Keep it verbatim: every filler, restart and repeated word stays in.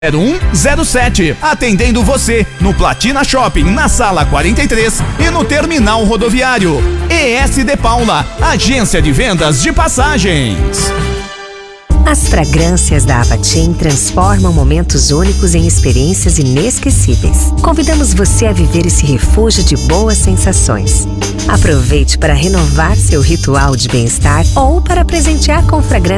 zero um zero sete, atendendo você no Platina Shopping, na sala quarenta e três e no terminal rodoviário. E S de Paula, agência de vendas de passagens. As fragrâncias da Avatim transformam momentos únicos em experiências inesquecíveis. Convidamos você a viver esse refúgio de boas sensações. Aproveite para renovar seu ritual de bem-estar ou para presentear com fragrâncias